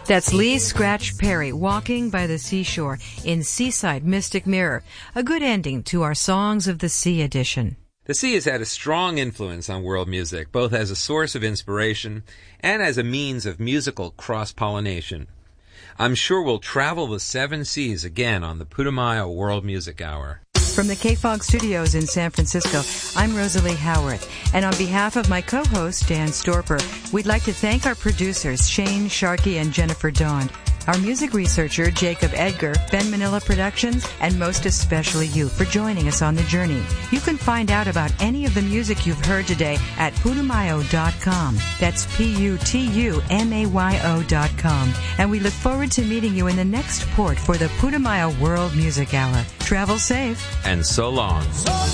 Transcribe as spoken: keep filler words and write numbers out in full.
That's Lee Scratch Perry, Walking by the Seashore in Seaside Mystic Mirror, a good ending to our Songs of the Sea edition. The sea has had a strong influence on world music, both as a source of inspiration and as a means of musical cross-pollination. I'm sure we'll travel the seven seas again on the Putumayo World Music Hour. From the K-Fog Studios in San Francisco, I'm Rosalie Howarth, and on behalf of my co-host, Dan Storper, we'd like to thank our producers, Shane Sharkey and Jennifer Dawn, our music researcher, Jacob Edgar, Ben Manila Productions, and most especially you for joining us on the journey. You can find out about any of the music you've heard today at putumayo dot com. That's P U T U M A Y O dot com. And we look forward to meeting you in the next port for the Putumayo World Music Hour. Travel safe. And so long. So long.